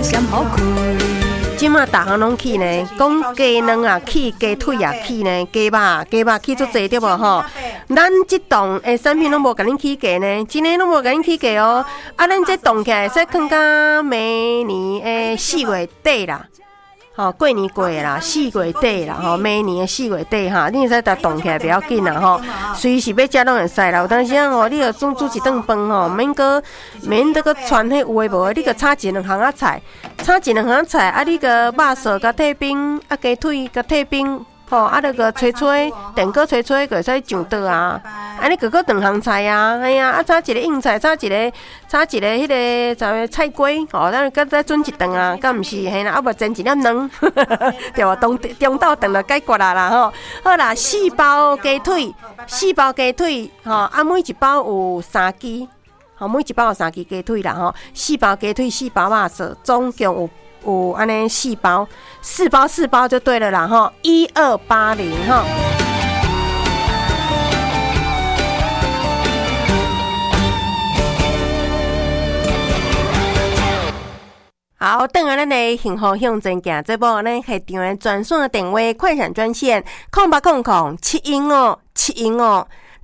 闪好开。 即马大项拢起呢，讲鸡卵啊起，鸡腿也起呢，鸡肉起足济对无吼？咱即栋诶产品拢无甲恁起价呢，真诶拢无甲恁起价哦。啊，咱这冻起来，使放到明年诶4月底啦。吼，过年过啦，4月底啦，吼，明年4月底哈，你使甲冻起来不要紧啦，吼，随时要食拢会使啦。有当时啊，吼，你要煮一顿饭吼，免得个传迄有诶无诶，你个炒一两项菜，啊，你个肉臊甲退冰，啊，鸡腿甲退冰。吼，啊，那个吹，电锅吹，就会使上桌啊。啊，你个两项菜啊，哎呀，啊，炒一个硬菜，炒一个迄个菜龟，吼，咱搁再准一顿啊，敢毋是？嘿啦，啊，无蒸一粒卵，对无？中昼顿就解决啦吼。好啦，4包鸡腿，吼，啊，每一包有3支，吼，每一包有3支鸡腿啦吼，4包鸡腿，4包肉臊，总共有安尼4包就对了啦哈，1280哈。好，等下咱的幸福向前行这部呢，系场的专线的电话快闪专线0800715715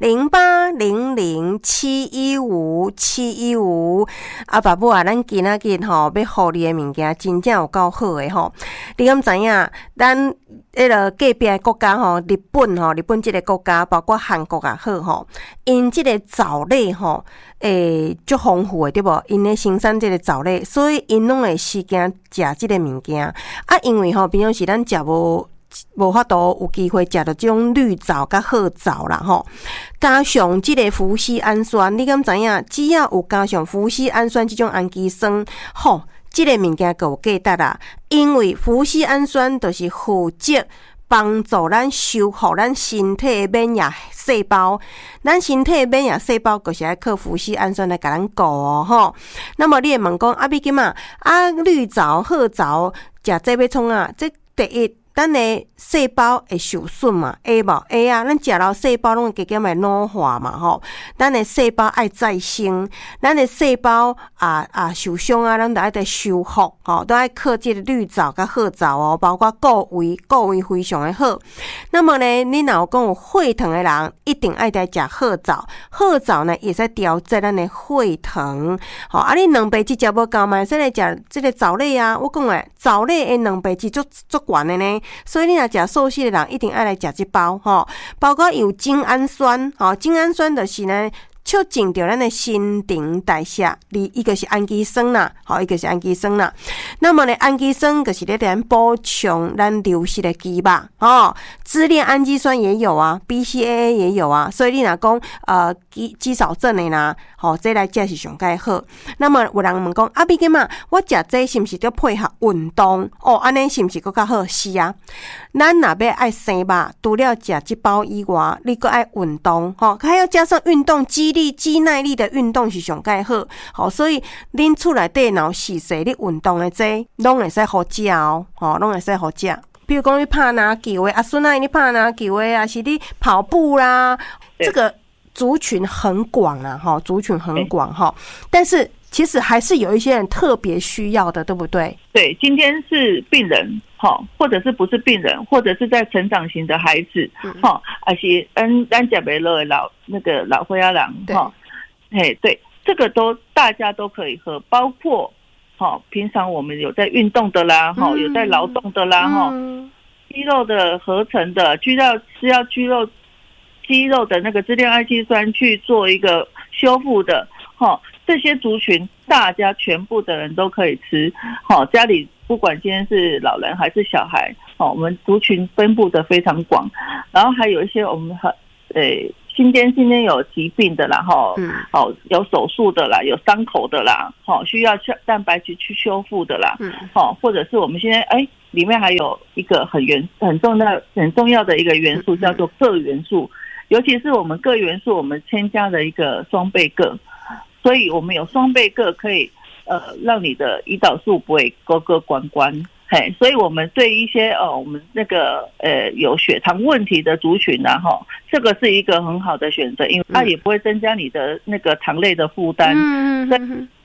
0800715715啊，爸母啊，咱今仔日吼要互你的物件真正有够好的吼。你敢知影？咱迄个隔壁的国家吼，日本这个国家，包括韩国也好吼，因这个藻类吼，足丰富的对无？因咧生产这个藻类，所以因拢会时间食这个物件啊，因为吼，平常时咱食无法度有机会食到这种绿藻甲褐藻啦吼，加上这个麩酰氨酸，你敢知影？只要有加上麩酰氨酸这种氨基酸，吼，这个物件就有价值啦。因为麩酰氨酸就是负责帮助咱修复咱身体的免疫细胞，咱身体的免疫细胞就是要靠麩酰氨酸来甲咱顾哦吼。那么你会问讲啊，毕竟啊绿藻、褐藻食这要创啊？这第一。咱的细胞会受损嘛？会无？会啊！咱食了细胞拢会渐渐会老化嘛吼。咱的细胞爱再生，咱的细胞受伤啊，咱就爱得修复吼，都爱靠这个绿藻甲褐藻哦，包括顾胃非常的好。那么呢，你若有讲有血糖的人，一定爱得食褐藻。褐藻呢，也在调节咱的血糖。吼，啊，你两倍质食无够嘛，使来食这个藻类啊。我讲诶，藻类的两倍质足悬的呢。所以你若食素食的人，一定爱来食这包吼，包括有精氨酸，吼，精氨酸就是呢，促进着咱的新陈代谢，一个是氨基酸啦，好，一个是氨基酸啦。那么呢，氨基酸就是咧咱补充咱流失的肌肉，哦，支链氨基酸也有啊 ，BCAA 也有啊，所以你若讲肌少症的啦，吼，这来食是上介好。那么有人问讲，啊，毕竟嘛，我食这是不是要配合运动？哦，安尼是不是更较好？是啊，咱若要爱生肉，除了食这包以外，你搁爱运动，吼，还要加上运动肌耐力的运动是上介好，好，所以恁厝内底若是说你运动的这，拢会使好食哦，吼，拢会使好食。比如讲你拍篮球的，啊孙仔你拍篮球的，啊是你跑步啦，这个族群很广啦，哈，族群很广哈，但是其实还是有一些人特别需要的，对不对？ 对，今天是病人，或者是不是病人，或者是在成长型的孩子，还是咱吃不落的老岁仔人，对，这个都大家都可以喝，包括平常我们有在运动的啦，有在劳动的啦，肌肉的合成的，需要肌肉的那个支链氨基酸去做一个修复的，这些族群大家全部的人都可以吃，家里不管今天是老人还是小孩，我们族群分布的非常广，然后还有一些我们今天有疾病的啦，有手术的啦，有伤口的啦，需要蛋白质去修复的啦，或者是我们现在里面还有一个很重要的一个元素叫做铬元素，尤其是我们铬元素，我们添加了一个双倍铬，所以我们有双倍铬可以让你的胰岛素不会勾勾关关。所以我们对一些我们那个有血糖问题的族群啊，这个是一个很好的选择，因为它也不会增加你的那个糖类的负担，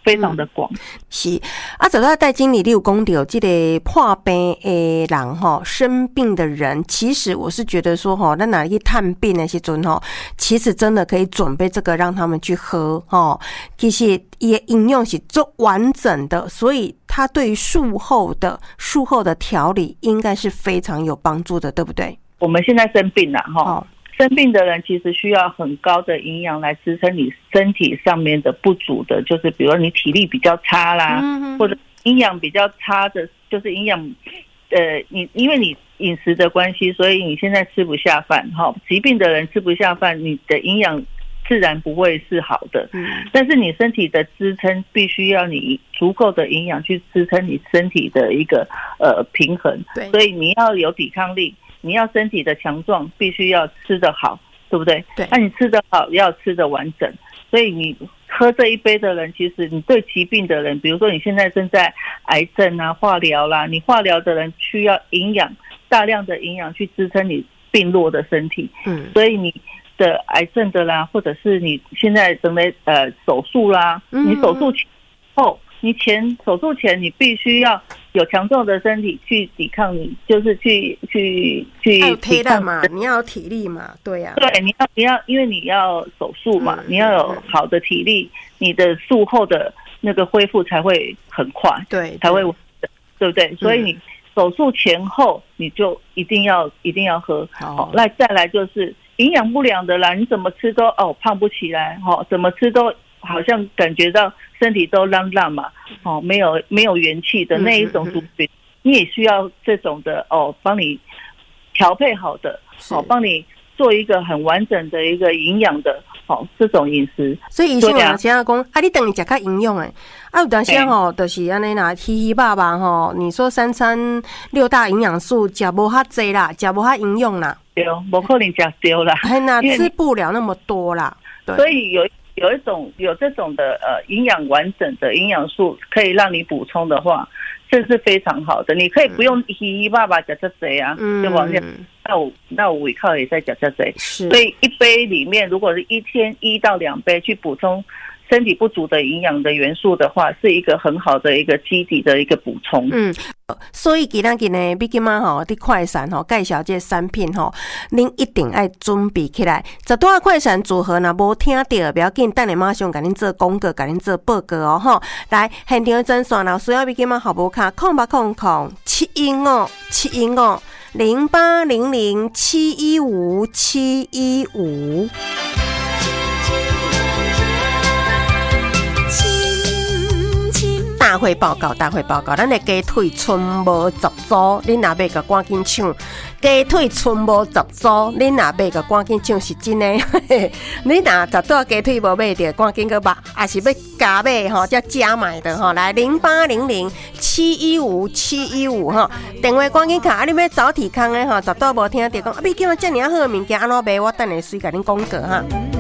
非常的广。 是啊，走到戴经理，你有讲到这个破病的人吼，生病的人，其实我是觉得说吼，咱哪里去探病的时阵吼，其实真的可以准备这个让他们去喝吼，其实也营养是做完整的，所以它对于术后的调理应该是非常有帮助的，对不对？ 我们现在生病了哈。生病的人其实需要很高的营养来支撑你身体上面的不足的，就是比如说你体力比较差啦，或者营养比较差的，就是营养，你因为你饮食的关系，所以你现在吃不下饭哈。疾病的人吃不下饭，你的营养自然不会是好的。但是你身体的支撑必须要你足够的营养去支撑你身体的一个平衡，所以你要有抵抗力。你要身体的强壮，必须要吃得好，对不对？对。那你吃得好，要吃得完整。所以你喝这一杯的人，其实你对疾病的人，比如说你现在正在癌症啊、化疗啦，你化疗的人需要营养，大量的营养去支撑你病弱的身体。所以你的癌症的啦，或者是你现在正在手术啦，你手术前后。你手术前你必须要有强壮的身体去抵抗，你就是去有体力嘛，你要有体力嘛，对呀。 对，你要，因为你要手术嘛，你要有好的体力，你的术后的那个恢复才会很快，对，才会，对不对？所以你手术前后你就一定要喝。好，那再来就是营养不良的啦，你怎么吃都胖不起来，怎么吃都好像感觉到身体都烂烂嘛，没有元气的那一种族群，你也需要这种的帮你调配好的，帮你做一个很完整的一个营养的这种饮食。 所以医生有时讲你等于吃较营养诶，有当时就是安尼啦，稀稀巴巴你说3餐6大营养素吃无遐济啦，吃无遐营养啦， 对，无可能吃对啦， 吃不了那么多啦。 所以有这种的营养完整的营养素可以让你补充的话，这是非常好的。你可以不用稀稀巴巴吃这些啊，就往下那我胃口也在吃这些。所以一杯里面如果是一天1到2杯去补充身体不足的营养的元素的话，是一个很好的一个基底的一个补充。 所以今天呢，比今晚伫快闪介绍这产品您一定要准备起来。10大快闪组合若无听到，不要紧，等下马上给您做广告，给您做报告哦来，现场的诊所若需要比今晚号码卡0800715715 0800715715。大会报告，咱的鸡腿剩无10组，恁若买个赶紧抢。鸡腿剩无10组，恁若买个赶紧抢是真的。你若10多鸡腿无买着，赶紧去买，还是要加买才加买的来0800715715电话赶紧卡，你要早提空的10多无听着讲，比今仔遮尔好物件安怎买？我等下随甲恁讲过